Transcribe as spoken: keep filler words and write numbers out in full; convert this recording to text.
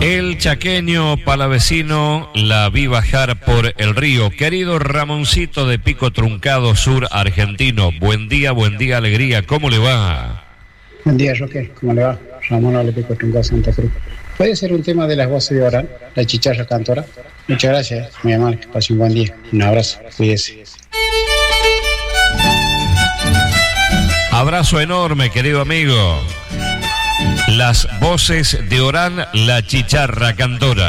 El chaqueño palavecino la vi bajar por el río. Querido Ramoncito de Pico Truncado, sur argentino. Buen día, buen día, alegría. ¿Cómo le va? Buen día, Roque. ¿Cómo le va? Ramón de Pico Truncado, Santa Cruz. Puede ser un tema de las voces de Orán, la chicharra cantora. Muchas gracias, muy amable. Que pase un buen día. Un abrazo. Cuídese. Abrazo enorme, querido amigo. Las voces de Orán, la chicharra cantora.